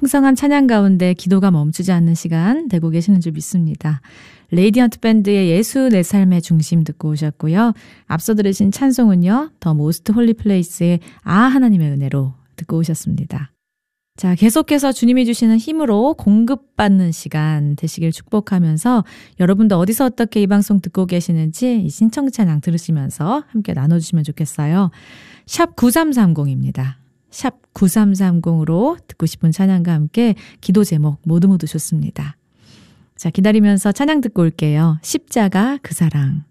풍성한 찬양 가운데 기도가 멈추지 않는 시간 되고 계시는 줄 믿습니다. 레이디언트 밴드의 예수 내 삶의 중심 듣고 오셨고요. 앞서 들으신 찬송은요. 더 모스트 홀리 플레이스의 하나님의 은혜로 듣고 오셨습니다. 자, 계속해서 주님이 주시는 힘으로 공급받는 시간 되시길 축복하면서 여러분도 어디서 어떻게 이 방송 듣고 계시는지 이 신청 찬양 들으시면서 함께 나눠주시면 좋겠어요. 샵 9330입니다. 샵 9330으로 듣고 싶은 찬양과 함께 기도 제목 모두 좋습니다. 자, 기다리면서 찬양 듣고 올게요. 십자가 그 사랑.